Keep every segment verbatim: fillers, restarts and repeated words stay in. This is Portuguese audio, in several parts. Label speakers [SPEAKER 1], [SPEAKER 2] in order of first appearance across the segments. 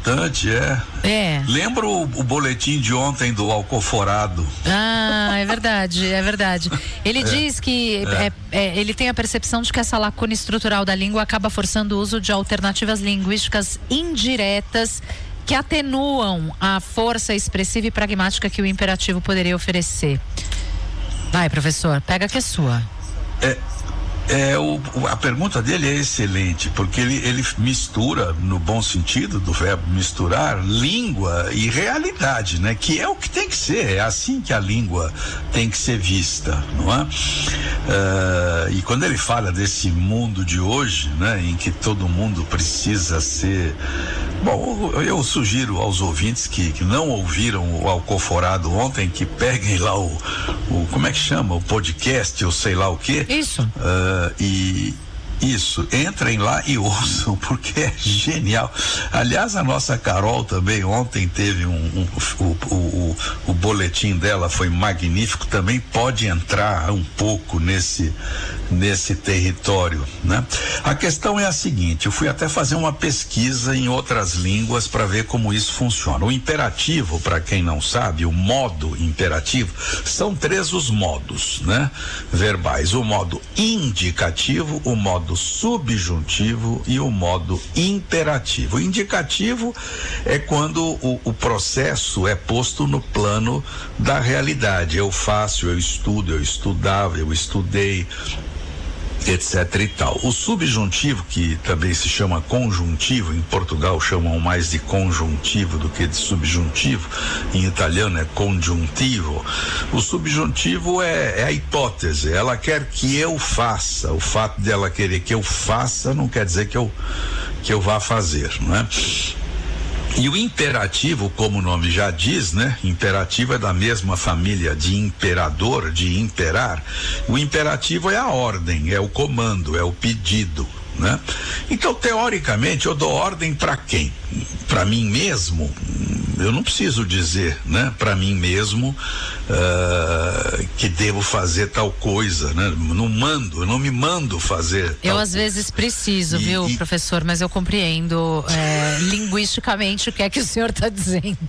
[SPEAKER 1] importante, é.
[SPEAKER 2] É.
[SPEAKER 1] Lembra o, o boletim de ontem do Alcoforado?
[SPEAKER 2] Ah, é verdade, é verdade. Ele é. diz que é. É, é, ele tem a percepção de que essa lacuna estrutural da língua acaba forçando o uso de alternativas linguísticas indiretas que atenuam a força expressiva e pragmática que o imperativo poderia oferecer. Vai, professor, pega que é sua.
[SPEAKER 1] É. É, o, a pergunta dele é excelente, porque ele, ele mistura, no bom sentido do verbo misturar, língua e realidade, né? Que é o que tem que ser, é assim que a língua tem que ser vista, não é? Uh, e quando ele fala desse mundo de hoje, né? Em que todo mundo precisa ser... Bom, eu sugiro aos ouvintes que, que não ouviram o Alcoforado ontem, que peguem lá o, o como é que chama? O podcast, ou sei lá o quê.
[SPEAKER 2] Isso.
[SPEAKER 1] Uh, e isso, entrem lá e ouçam, porque é genial. Aliás, a nossa Carol também ontem teve um, um o, o, o, o boletim dela foi magnífico, também pode entrar um pouco nesse nesse território, né? A questão é a seguinte, eu fui até fazer uma pesquisa em outras línguas para ver como isso funciona. O imperativo, para quem não sabe, o modo imperativo, são três os modos, né? Verbais, o modo indicativo, o modo subjuntivo e o modo imperativo. O indicativo é quando o, o processo é posto no plano da realidade. Eu faço, eu estudo, eu estudava, eu estudei, etc e tal. O subjuntivo, que também se chama conjuntivo, em Portugal chamam mais de conjuntivo do que de subjuntivo, em italiano é conjuntivo. O subjuntivo é, é a hipótese, ela quer que eu faça. O fato dela querer que eu faça não quer dizer que eu, que eu vá fazer, não é? E o imperativo, como o nome já diz, né? Imperativo é da mesma família de imperador, de imperar. O imperativo é a ordem, é o comando, é o pedido, né? Então, teoricamente, eu dou ordem para quem? Para mim mesmo? Eu não preciso dizer, né? Para mim mesmo uh, que devo fazer tal coisa, né? Não mando, eu não me mando fazer.
[SPEAKER 2] Eu às vezes preciso,
[SPEAKER 1] e,
[SPEAKER 2] viu,
[SPEAKER 1] e...
[SPEAKER 2] professor? Mas eu compreendo é, linguisticamente o que é que o senhor está dizendo.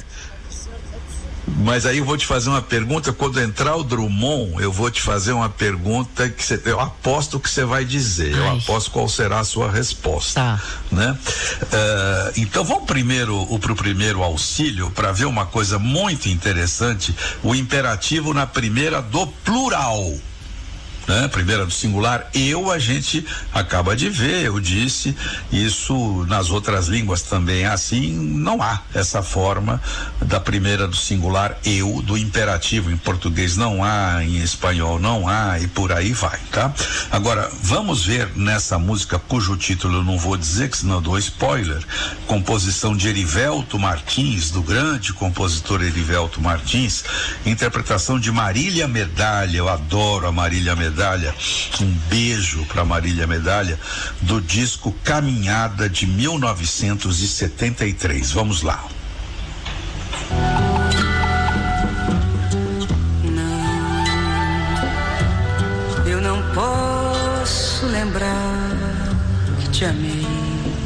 [SPEAKER 1] Mas aí eu vou te fazer uma pergunta, quando entrar o Drummond, eu vou te fazer uma pergunta que cê, eu aposto que você vai dizer, Ai. eu aposto qual será a sua resposta,
[SPEAKER 2] tá.
[SPEAKER 1] né? Uh, então vamos primeiro o pro primeiro auxílio para ver uma coisa muito interessante, o imperativo na primeira do plural. Né? Primeira do singular, eu, a gente acaba de ver, eu disse, isso nas outras línguas também é assim, não há essa forma da primeira do singular, eu, do imperativo, em português não há, em espanhol não há, e por aí vai, tá? Agora, vamos ver nessa música, cujo título eu não vou dizer, que senão eu dou spoiler, composição de Erivelto Martins, do grande compositor Erivelto Martins, interpretação de Marília Medalha, eu adoro a Marília Medalha, um beijo para Marília Medalha, do disco Caminhada de mil novecentos e setenta e três. Vamos lá.
[SPEAKER 3] Não, eu não posso lembrar que te amei